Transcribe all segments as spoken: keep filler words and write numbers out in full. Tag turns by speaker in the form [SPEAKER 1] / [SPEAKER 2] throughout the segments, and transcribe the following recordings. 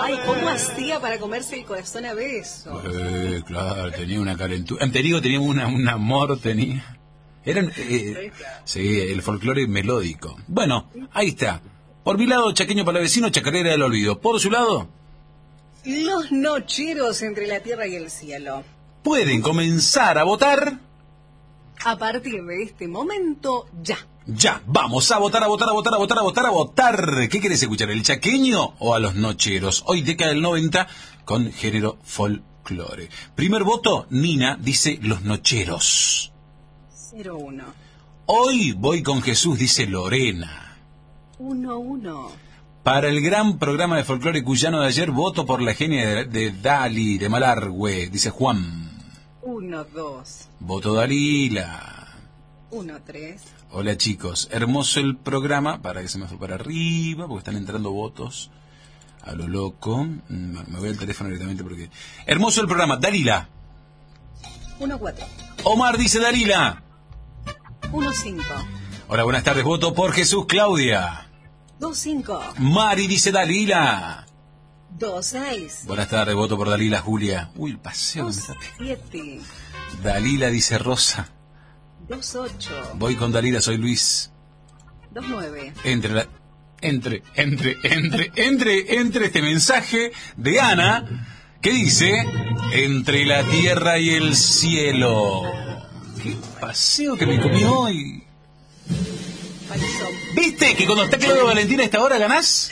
[SPEAKER 1] Ay, ¿cómo hacía para comerse el corazón a besos?
[SPEAKER 2] Eh, claro, tenía una calentura. Te digo, tenía una, un amor, tenía. Eran, eh, sí, el folclore melódico. Bueno, ahí está. Por mi lado, Chaqueño Palavecino, Chacarera del Olvido. Por su lado,
[SPEAKER 1] Los Nocheros entre la tierra y el cielo.
[SPEAKER 2] pueden comenzar a votar.
[SPEAKER 1] A partir de este momento, ya.
[SPEAKER 2] Ya, vamos a votar, a votar, a votar, a votar, a votar, a votar. ¿Qué querés escuchar, el chaqueño o a los nocheros? Hoy década del noventa con género folclore. Primer voto, Nina dice los nocheros.
[SPEAKER 1] cero uno.
[SPEAKER 2] Hoy voy con Jesús, dice Lorena.
[SPEAKER 1] uno uno.
[SPEAKER 2] Para el gran programa de folclore cuyano de ayer, voto por la genia de, de Dali, de Malargüe, dice Juan.
[SPEAKER 1] uno dos.
[SPEAKER 2] Voto Dalila.
[SPEAKER 1] uno tres.
[SPEAKER 2] Hola chicos, hermoso el programa, para que se me fue para arriba, porque están entrando votos a lo loco. Me voy al teléfono directamente porque... Hermoso el programa, Dalila.
[SPEAKER 1] uno cuatro.
[SPEAKER 2] Omar dice Dalila.
[SPEAKER 1] uno cinco.
[SPEAKER 2] Hola, buenas tardes, voto por Jesús, Claudia.
[SPEAKER 1] dos cinco.
[SPEAKER 2] Mari dice Dalila.
[SPEAKER 1] dos seis.
[SPEAKER 2] Buenas tardes, voto por Dalila, Julia. Uy, el paseo.
[SPEAKER 1] dos siete.
[SPEAKER 2] Dalila dice Rosa.
[SPEAKER 1] dos ocho.
[SPEAKER 2] Voy con Dalila, soy Luis.
[SPEAKER 1] dos nueve.
[SPEAKER 2] Entre la... Entre, entre, entre, entre, entre este mensaje de Ana, que dice, entre la tierra y el cielo. Qué paseo que me comí hoy.
[SPEAKER 1] Palizón.
[SPEAKER 2] ¿Viste que cuando está Claudio Valentín a esta hora ganás?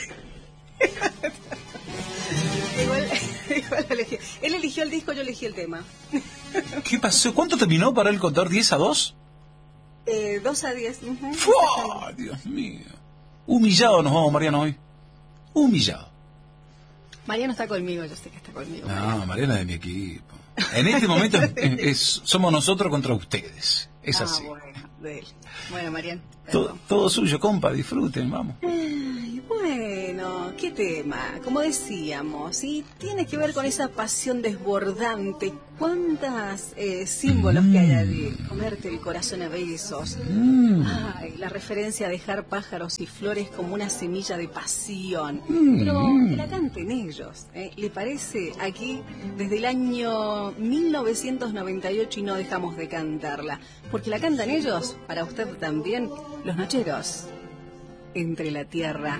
[SPEAKER 1] Igual, igual elegí. Él eligió el disco, yo elegí el tema.
[SPEAKER 2] ¿Qué pasó? ¿Cuánto terminó para el contar? ¿diez a dos?
[SPEAKER 1] Eh, dos a diez. Uh-huh.
[SPEAKER 2] ¡Fua! Dios mío. Humillado nos vamos, Mariano, hoy. Humillado.
[SPEAKER 1] Mariano está conmigo, yo sé que está conmigo.
[SPEAKER 2] No, Mariana es de mi equipo. En este momento es, es- somos nosotros contra ustedes. Es
[SPEAKER 1] ah,
[SPEAKER 2] así.
[SPEAKER 1] bueno, de él. Bueno, Mariano.
[SPEAKER 2] Todo, todo suyo, compa, disfruten, vamos.
[SPEAKER 1] Ay, bueno, qué tema. Como decíamos, ¿sí? Tiene que ver con esa pasión desbordante. ¿Cuántos eh, símbolos que hay allí? Comerte el corazón a besos.
[SPEAKER 2] Mm.
[SPEAKER 1] Ay, la referencia a dejar pájaros y flores como una semilla de pasión.
[SPEAKER 2] Mm.
[SPEAKER 1] Pero que la canten ellos. ¿eh? ¿Le parece? Aquí, desde el año mil novecientos noventa y ocho y no dejamos de cantarla. Porque la cantan ellos, para usted también, los nocheros. Entre la tierra